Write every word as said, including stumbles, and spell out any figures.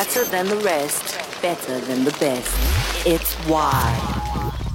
Better than the rest, better than the best. It's why.